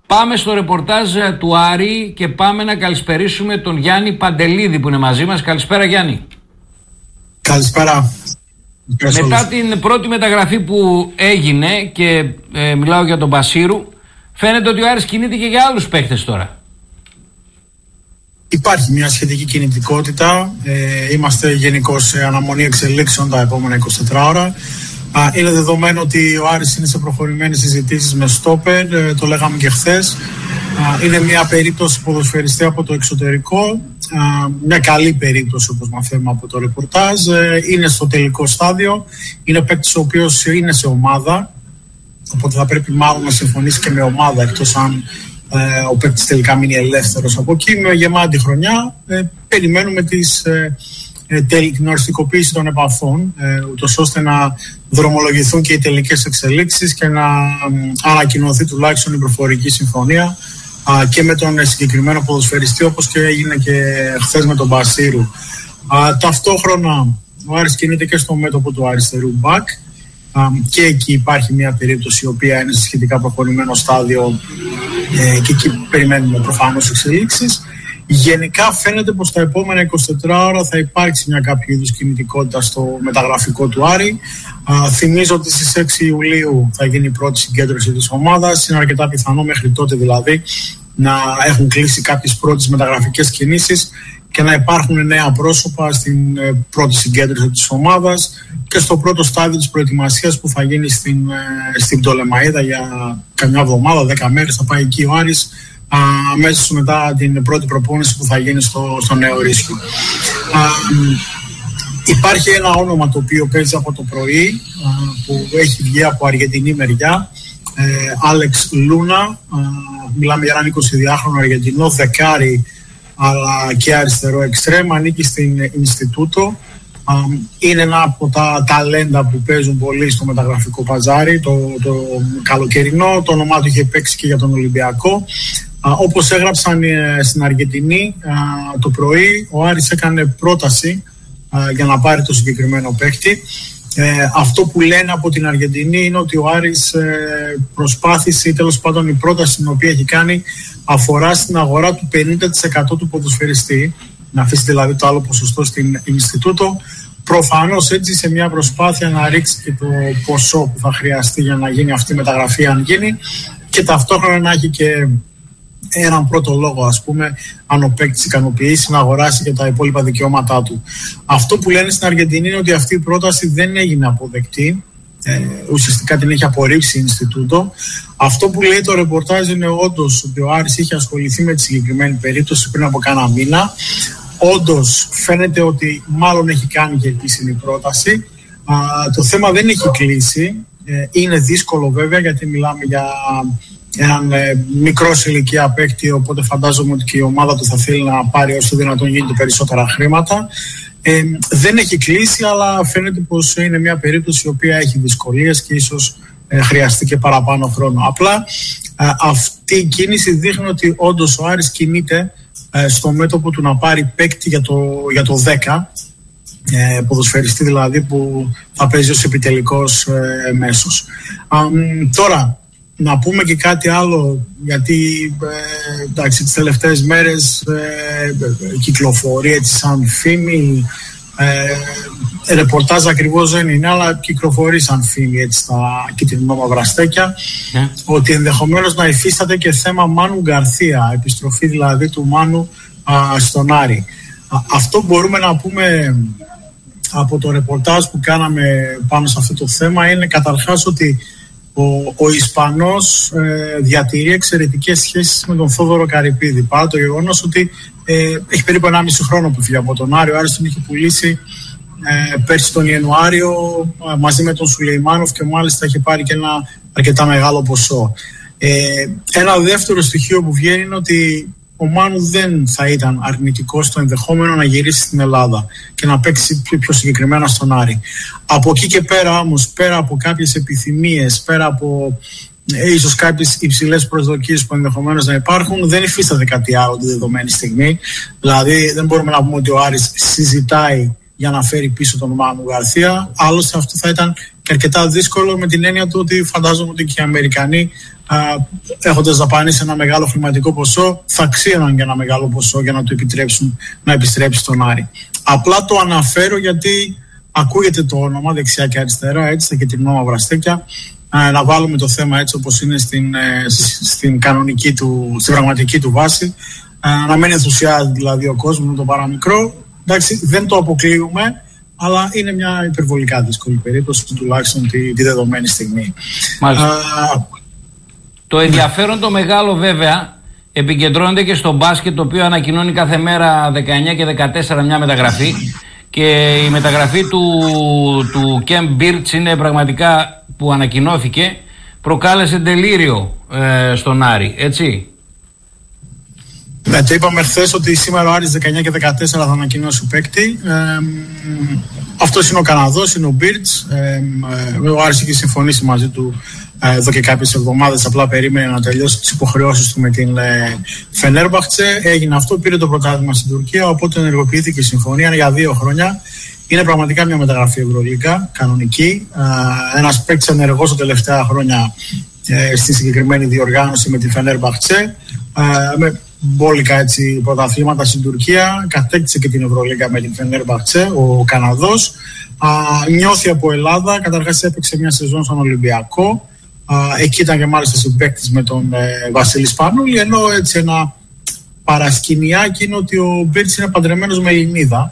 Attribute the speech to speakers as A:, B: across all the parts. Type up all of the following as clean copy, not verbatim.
A: Πάμε στο ρεπορτάζ του Άρη και πάμε να καλησπερίσουμε τον Γιάννη Παντελίδη που είναι μαζί μας. Καλησπέρα Γιάννη.
B: Καλησπέρα.
A: Μετά την πρώτη μεταγραφή που έγινε και μιλάω για τον Μπασίρου, φαίνεται ότι ο Άρης κινείται και για άλλους παίχτες τώρα.
B: Υπάρχει μια σχετική κινητικότητα. Είμαστε γενικώς σε αναμονή εξελίξεων τα επόμενα 24 ώρα. Είναι δεδομένο ότι ο Άρης είναι σε προχωρημένες συζητήσεις με στόπερ, το λέγαμε και χθες. Είναι μια περίπτωση ποδοσφαιριστή από το εξωτερικό, μια καλή περίπτωση όπως μαθαίνουμε από το ρεπορτάζ. Είναι στο τελικό στάδιο, είναι παίκτης ο οποίος είναι σε ομάδα, οπότε θα πρέπει μάλλον να συμφωνήσει και με ομάδα, εκτός αν ο παίκτης τελικά μείνει ελεύθερος από εκεί. Με γεμάτη χρονιά περιμένουμε την οριστικοποίηση των επαφών, ούτως ώστε να δρομολογηθούν και οι τελικές εξελίξεις και να ανακοινωθεί τουλάχιστον η προφορική συμφωνία και με τον συγκεκριμένο ποδοσφαιριστή, όπως και έγινε και χθες με τον Μπασίρου. Ταυτόχρονα ο Άρης κινείται και στο μέτωπο του αριστερού μπακ, και εκεί υπάρχει μια περίπτωση η οποία είναι σε σχετικά προχωρημένο στάδιο και εκεί περιμένουμε προφανώς εξελίξεις. Γενικά φαίνεται πως τα επόμενα 24 ώρα θα υπάρξει μια κάποιο είδους κινητικότητα στο μεταγραφικό του Άρη. Θυμίζω ότι στις 6 Ιουλίου θα γίνει η πρώτη συγκέντρωση της ομάδας. Είναι αρκετά πιθανό μέχρι τότε δηλαδή να έχουν κλείσει κάποιες πρώτες μεταγραφικές κινήσεις και να υπάρχουν νέα πρόσωπα στην πρώτη συγκέντρωση της ομάδας και στο πρώτο στάδιο της προετοιμασίας που θα γίνει στην Πτολεμαΐδα για καμιά εβδομάδα, 10 μέρες θα πάει εκεί ο Άρης, αμέσως μετά την πρώτη προπόνηση που θα γίνει στο Νέο Ρίσκιο. Υπάρχει ένα όνομα το οποίο παίζει από το πρωί, που έχει βγει από αργεντινή μεριά, Άλεξ Λούνα. Μιλάμε για έναν 22χρονο Αργεντινό, δεκάρι αλλά και αριστερό εξτρέμ, ανήκει στην Ινστιτούτο. Είναι ένα από τα ταλέντα που παίζουν πολύ στο μεταγραφικό παζάρι, το καλοκαιρινό. Το όνομά του είχε παίξει και για τον Ολυμπιακό. Όπως έγραψαν στην Αργεντινή το πρωί, ο Άρης έκανε πρόταση για να πάρει το συγκεκριμένο παίκτη. Αυτό που λένε από την Αργεντινή είναι ότι ο Άρης προσπάθησε, ή τέλος πάντων η πρόταση την οποία έχει κάνει αφορά στην αγορά του 50% του ποδοσφαιριστή, να αφήσει δηλαδή το άλλο ποσοστό στην Ινστιτούτο. Προφανώς έτσι σε μια προσπάθεια να ρίξει και το ποσό που θα χρειαστεί για να γίνει αυτή η μεταγραφή, αν γίνει, και ταυτόχρονα να έχει και έναν πρώτο λόγο, ας πούμε, αν ο παίκτης ικανοποιήσει, να αγοράσει και τα υπόλοιπα δικαιώματά του. Αυτό που λένε στην Αργεντινή είναι ότι αυτή η πρόταση δεν έγινε αποδεκτή. Ουσιαστικά την έχει απορρίψει η Ινστιτούτο. Αυτό που λέει το ρεπορτάζ είναι όντως ότι ο Άρης είχε ασχοληθεί με τη συγκεκριμένη περίπτωση πριν από κάνα μήνα. Όντως φαίνεται ότι μάλλον έχει κάνει και επίσημη πρόταση. Το θέμα δεν έχει κλείσει. Είναι δύσκολο βέβαια, γιατί μιλάμε για έναν μικρό σε ηλικία παίκτη, οπότε φαντάζομαι ότι και η ομάδα του θα θέλει να πάρει όσο δυνατόν γίνεται περισσότερα χρήματα. Δεν έχει κλείσει, αλλά φαίνεται πως είναι μια περίπτωση η οποία έχει δυσκολίες και ίσως χρειαστεί και παραπάνω χρόνο. Απλά αυτή η κίνηση δείχνει ότι όντως ο Άρης κινείται στο μέτωπο του να πάρει παίκτη για το 10, ποδοσφαιριστή δηλαδή που θα παίζει ως επιτελικός μέσος. Τώρα να πούμε και κάτι άλλο, γιατί εντάξει, τις τελευταίες μέρες κυκλοφορεί έτσι σαν φήμη, ρεπορτάζ ακριβώς δεν είναι, αλλά κυκλοφορεί σαν φήμη έτσι στα κίτρινο-μαύρα στέκια, ότι ενδεχομένως να υφίσταται και θέμα Μάνου Γκαρθία, επιστροφή δηλαδή του Μάνου στον Άρη. Αυτό μπορούμε να πούμε από το ρεπορτάζ που κάναμε πάνω σε αυτό το θέμα είναι καταρχάς ότι ο Ισπανός διατηρεί εξαιρετικές σχέσεις με τον Θόδωρο Καρυπίδη, παρά το γεγονός ότι έχει περίπου 1,5 χρόνο που φύγει από τον Άρη. Ο Άρης τον είχε πουλήσει πέρσι τον Ιανουάριο μαζί με τον Σουλεϊμάνοφ και μάλιστα είχε πάρει και ένα αρκετά μεγάλο ποσό. Ένα δεύτερο στοιχείο που βγαίνει είναι ότι ο Μάνου δεν θα ήταν αρνητικός στο ενδεχόμενο να γυρίσει στην Ελλάδα και να παίξει πιο συγκεκριμένα στον Άρη. Από εκεί και πέρα όμως, πέρα από κάποιες επιθυμίες, πέρα από ίσως κάποιες υψηλές προσδοκίες που ενδεχομένως να υπάρχουν, δεν υφίσταται κάτι άλλο τη δεδομένη στιγμή. Δηλαδή δεν μπορούμε να πούμε ότι ο Άρης συζητάει για να φέρει πίσω τον Μάνου Γκαρθία. Άλλωστε αυτό θα ήταν και αρκετά δύσκολο με την έννοια του ότι φαντάζομαι ότι και οι Αμερικανοί, έχοντας δαπανίσει ένα μεγάλο χρηματικό ποσό, θα αξίωναν και ένα μεγάλο ποσό για να του επιτρέψουν να επιστρέψει στον Άρη. Απλά το αναφέρω γιατί ακούγεται το όνομα δεξιά και αριστερά, έτσι, στα κεντρινά μαύρα στέκια. Να βάλουμε το θέμα έτσι όπως είναι στην κανονική του, στην πραγματική του βάση. Να μην ενθουσιάζει δηλαδή ο κόσμος με το παραμικρό. Εντάξει, δεν το αποκλείουμε, αλλά είναι μια υπερβολικά δύσκολη περίπτωση, τουλάχιστον τη δεδομένη στιγμή.
A: Το ενδιαφέρον το μεγάλο βέβαια επικεντρώνεται και στο μπάσκετ, το οποίο ανακοινώνει κάθε μέρα 19 και 14 μια μεταγραφή, και η μεταγραφή του Κεμ Μπίρτς είναι πραγματικά, που ανακοινώθηκε, προκάλεσε τελείριο στον Άρη, έτσι.
B: Ναι, το είπαμε χθες ότι σήμερα ο Άρης 19 και 14 θα ανακοινώσει παίκτη. Αυτός είναι ο Καναδός, είναι ο Μπίρτς. Ο Άρης είχε συμφωνήσει μαζί του εδώ και κάποιες εβδομάδες, απλά περίμενε να τελειώσει τις υποχρεώσεις του με την Φενέρμπαχτσε. Έγινε αυτό, πήρε το πρωτάθλημα στην Τουρκία, οπότε ενεργοποιήθηκε η συμφωνία για 2 χρόνια. Είναι πραγματικά μια μεταγραφή ευρωλίγκα, κανονική. Ένας παίκτης ενεργός τα τελευταία χρόνια στη συγκεκριμένη διοργάνωση με την Φενέρμπαχτσε. Με μπόλικα έτσι πρωταθλήματα στην Τουρκία, κατέκτησε και την Ευρωλίγκα με την Φενέρμπαχτσε, ο Καναδός. Νιώθει από Ελλάδα, καταρχάς έπαιξε μια σεζόν στον Ολυμπιακό. Εκεί ήταν και μάλιστα συμπαίκτης με τον Βασίλη Σπανούλη, ενώ έτσι ένα παρασκηνιάκι είναι ότι ο Μπίρτς είναι παντρεμένος με Ελληνίδα.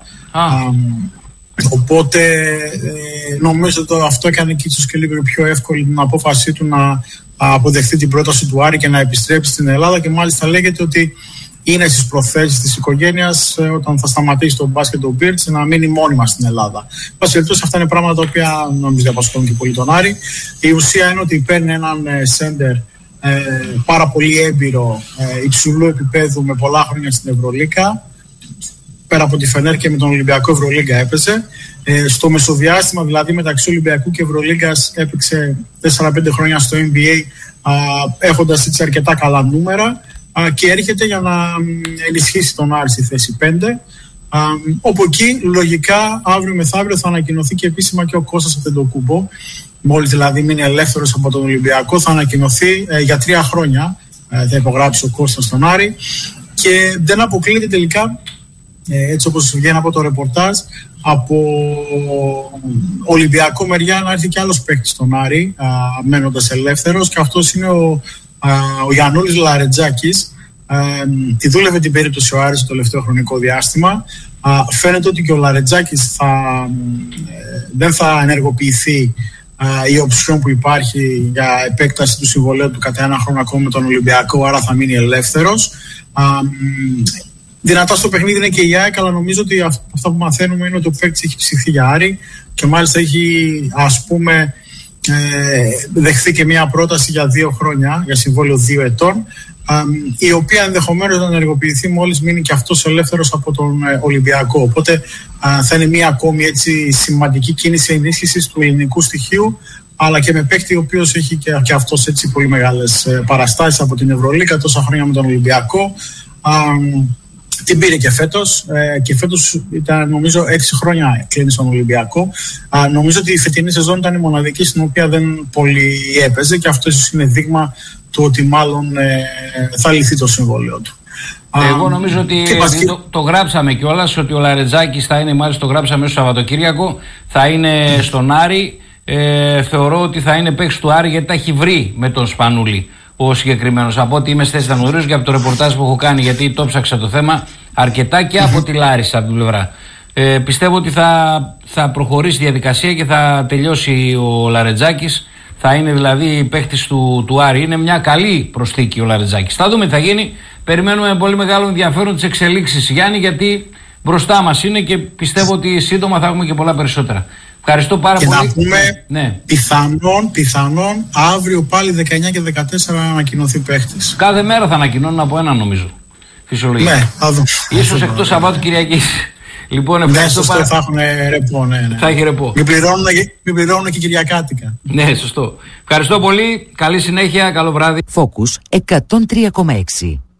B: Οπότε νομίζω ότι αυτό έκανε και ίσως και λίγο πιο εύκολη την απόφασή του να αποδεχτεί την πρόταση του Άρη και να επιστρέψει στην Ελλάδα, και μάλιστα λέγεται ότι είναι στις προθέσεις της οικογένειας, όταν θα σταματήσει το μπάσκετ ο Μπίρτς, να μείνει μόνιμα στην Ελλάδα. Πάση περιπτώσει, αυτά είναι πράγματα τα οποία νομίζω απασχολούν και πολύ τον Άρη. Η ουσία είναι ότι παίρνει έναν σέντερ πάρα πολύ έμπειρο, υψηλού επίπεδου, με πολλά χρόνια στην Ευρωλίγκα. Πέρα από τη Φενέρ και με τον Ολυμπιακό, Ευρωλίγκα έπαιζε. Στο μεσοδιάστημα, δηλαδή μεταξύ Ολυμπιακού και Ευρωλίγκας, έπαιξε 4-5 χρόνια στο NBA, έχοντας έτσι αρκετά καλά νούμερα, και έρχεται για να ενισχύσει τον Άρη στη θέση 5. Όπου εκεί λογικά αύριο μεθαύριο θα ανακοινωθεί και επίσημα και ο Κώστας Αντετοκούμπο. Μόλις δηλαδή μείνει ελεύθερος από τον Ολυμπιακό, θα ανακοινωθεί για 3 χρόνια. Θα υπογράψει ο Κώστας στον Άρη, και δεν αποκλείεται τελικά, έτσι όπως βγαίνει από το ρεπορτάζ, από Ολυμπιακό μεριά να έρθει και άλλος παίκτης στον Άρη, μένοντας ελεύθερος, και αυτός είναι ο Γιαννούλης Λαρετζάκης. Τη δούλευε την περίπτωση ο Άρης το τελευταίο χρονικό διάστημα. Φαίνεται ότι και ο Λαρετζάκης δεν θα ενεργοποιηθεί η οψιόν που υπάρχει για επέκταση του συμβολέου του κατά 1 χρόνο ακόμα με τον Ολυμπιακό, άρα θα μείνει ελεύθερος. Δυνατά στο παιχνίδι είναι και η ΑΕΚ, αλλά νομίζω ότι αυτά που μαθαίνουμε είναι ότι ο παίκτης έχει ψηθεί για Άρη, και μάλιστα έχει, ας πούμε, δεχθεί και μια πρόταση για 2 χρόνια, για συμβόλαιο 2 ετών, η οποία ενδεχομένως να ενεργοποιηθεί μόλις μείνει και αυτός ελεύθερος από τον Ολυμπιακό. Οπότε θα είναι μια ακόμη έτσι σημαντική κίνηση ενίσχυσης του ελληνικού στοιχείου, αλλά και με παίκτη ο οποίος έχει και αυτός έτσι πολύ μεγάλες παραστάσεις από την Ευρωλίγκα, τόσα χρόνια με τον Ολυμπιακό. Την πήρε και φέτος, και φέτος ήταν νομίζω 6 χρόνια κλείνει στον Ολυμπιακό. Νομίζω ότι η φετινή σεζόν ήταν η μοναδική στην οποία δεν πολύ έπαιζε, και αυτό ίσως είναι δείγμα του ότι μάλλον θα λυθεί το συμβόλαιο του.
A: Εγώ νομίζω ότι το γράψαμε κιόλας, ότι ο Λαρετζάκης θα είναι, μάλιστα το γράψαμε στο Σαββατοκύριακο, θα είναι στον Άρη. Θεωρώ ότι θα είναι παίκτης του Άρη, γιατί τα έχει βρει με τον Σπανούλη ο συγκεκριμένος. Από ό,τι είμαι στη θέση να γνωρίζω και από το ρεπορτάζ που έχω κάνει, γιατί το ψάξα το θέμα αρκετά και από τη Λάρισα από την πλευρά. Πιστεύω ότι θα προχωρήσει η διαδικασία και θα τελειώσει ο Λαρετζάκης. Θα είναι δηλαδή παίχτης του Άρη. Είναι μια καλή προσθήκη ο Λαρετζάκης. Θα δούμε τι θα γίνει. Περιμένουμε με πολύ μεγάλο ενδιαφέρον τις εξελίξεις, Γιάννη, γιατί μπροστά μας είναι και πιστεύω ότι σύντομα θα έχουμε και πολλά περισσότερα. Ευχαριστώ πάρα πολύ.
B: Και να πούμε, πιθανόν αύριο πάλι 19 και 14 να ανακοινωθεί παίχτης.
A: Κάθε μέρα θα ανακοινώνουν από έναν, νομίζω. Φυσιολογικά.
B: Ναι, θα δούμε.
A: Ίσως εκτός Σαββάτου Κυριακής. Λοιπόν, ευχαριστώ
B: πάρα πολύ. Θα έχουν ρεπό, ναι.
A: Θα έχει ρεπό.
B: Μην πληρώνουν και Κυριακάτικα.
A: Ναι, σωστό. Ευχαριστώ πολύ. Καλή συνέχεια. Καλό βράδυ.
C: Focus 103,6.